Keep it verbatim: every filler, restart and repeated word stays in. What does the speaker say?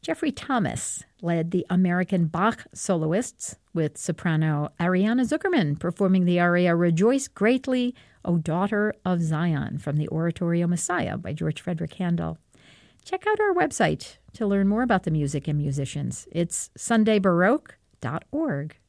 Jeffrey Thomas led the American Bach soloists, with soprano Ariana Zuckerman performing the aria Rejoice Greatly, O Daughter of Zion, from the Oratorio Messiah by George Frederick Handel. Check out our website to learn more about the music and musicians. It's sunday baroque dot org.